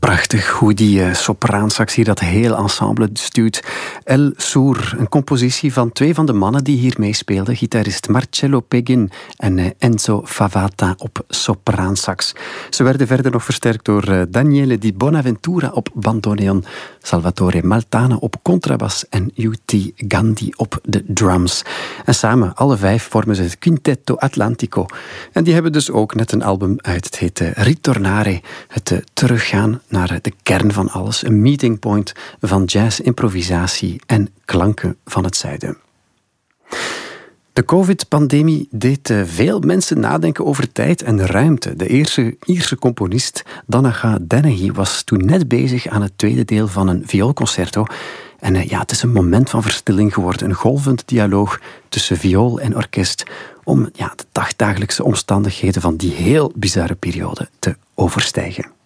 Prachtig hoe die sopraansax hier dat heel ensemble stuurt. El Sur, een compositie van 2 van de mannen die hier meespeelden. Gitarist Marcello Pegin en Enzo Favata op sopraansax. Ze werden verder nog versterkt door Daniele Di Bonaventura op bandoneon, Salvatore Maltana op contrabas en U.T. Gandhi op de drums. En samen, alle 5, vormen ze het Quintetto Atlantico. En die hebben dus ook net een album uit. Het heet Ritornare, het teruggaan naar de kern van alles. Een meeting point van jazz, improvisatie en klanken van het zuiden. De COVID-pandemie deed veel mensen nadenken over tijd en ruimte. De Ierse componist Donnacha Dennehy was toen net bezig aan het tweede deel van een vioolconcerto. En het is een moment van verstilling geworden. Een golvend dialoog tussen viool en orkest om de dagdagelijkse omstandigheden van die heel bizarre periode te overstijgen.